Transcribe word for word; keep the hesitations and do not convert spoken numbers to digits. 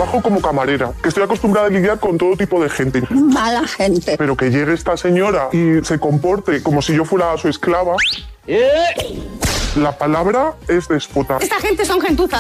trabajo como camarera, que estoy acostumbrada a lidiar con todo tipo de gente. Mala gente. Pero que llegue esta señora y se comporte como si yo fuera su esclava... ¡Eh! La palabra es déspota. Esta gente son gentuza.